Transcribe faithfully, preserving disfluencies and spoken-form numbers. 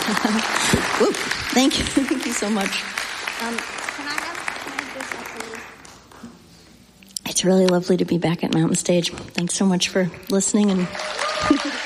Whoop. Thank you. Thank you so much. Um, can I have, can I have this up a little? It's really lovely to be back at Mountain Stage. Thanks so much for listening and